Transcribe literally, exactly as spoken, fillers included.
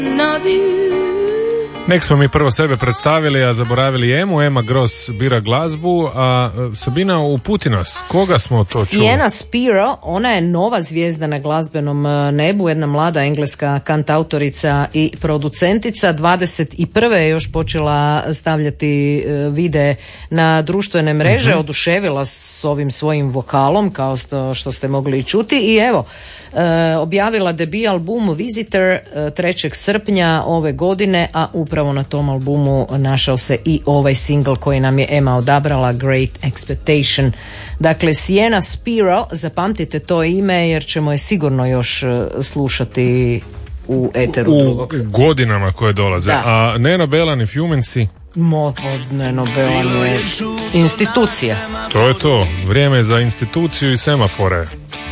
Nek smo mi prvo sebe predstavili, a zaboravili Emu. Emma Gross bira glazbu, a Sabina, uputi nas. Koga smo to čuli? Sienna Spiro, ona je nova zvijezda na glazbenom nebu, jedna mlada engleska kantautorica i producentica. dvadeset prve je još počela stavljati videe na društvene mreže, uh-huh. oduševila s ovim svojim vokalom, kao što, što ste mogli čuti, i evo, E, objavila debut album Visitor e, trećeg srpnja ove godine, a upravo na tom albumu našao se i ovaj singl koji nam je Ema odabrala, Great Expectation. Dakle, Sienna Spiro, zapamtite to ime jer ćemo je sigurno još e, slušati u eteru u drugog. godinama koje dolaze. Da. A Neno Belan i Fumensi? Mo, Neno Belan je institucija. To je to, vrijeme za instituciju i semafore.